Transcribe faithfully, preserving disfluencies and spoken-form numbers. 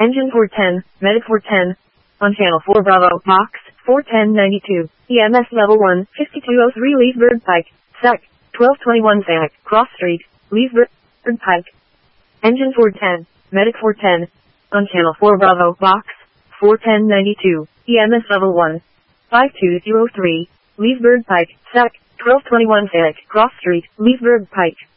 Engine four ten, Medic four ten. On channel four Bravo, Box, four ten ninety-two. E M S level one, fifty-two oh three Leesburg Pike. Sec, twelve twenty-one Zanuck, Cross Street, Leesburg Pike. Engine four ten, Medic four ten. On channel four Bravo, Box, four ten ninety-two. E M S level one, five two oh three. Leesburg Pike. Sec, twelve twenty-one Zanuck, Cross Street, Leesburg Pike.